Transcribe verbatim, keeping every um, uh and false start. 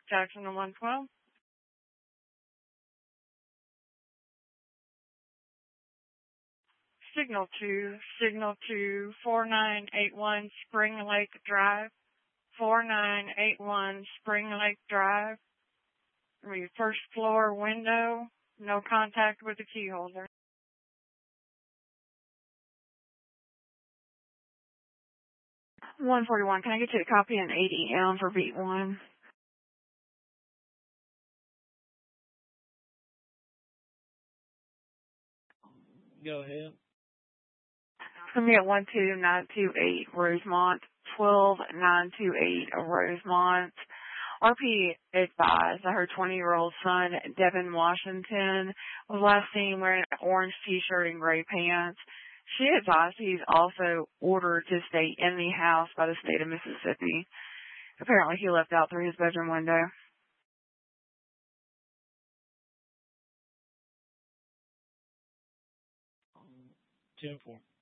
Jackson to one twelve. Signal to, signal to four nine eight one Spring Lake Drive. four nine eight one Spring Lake Drive. First floor window. No contact with the key holder. one forty-one, can I get you to copy an eight E M for beat one? Go ahead. It's going to be at one two nine two eight Rosemont, twelve nine two eight Rosemont. R P advised that her twenty-year-old son, Devin Washington, was last seen wearing an orange T-shirt and gray pants. She advised he's also ordered to stay in the house by the state of Mississippi. Apparently he left out through his bedroom window. ten four.